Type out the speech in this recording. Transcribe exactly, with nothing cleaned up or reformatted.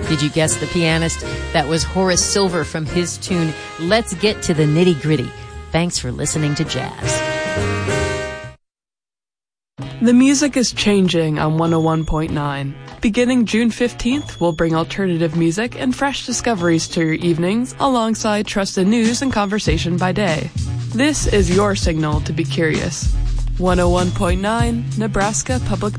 Did you guess the pianist? That was Horace Silver from his tune, Let's Get to the Nitty Gritty. Thanks for listening to Jazz. The music is changing on one oh one point nine. Beginning June fifteenth, we'll bring alternative music and fresh discoveries to your evenings alongside trusted news and conversation by day. This is your signal to be curious. one oh one point nine Nebraska Public